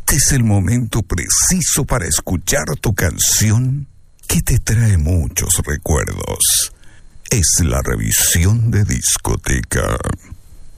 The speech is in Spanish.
Este es el momento preciso para escuchar tu canción que te trae muchos recuerdos. Es la revisión de discoteca.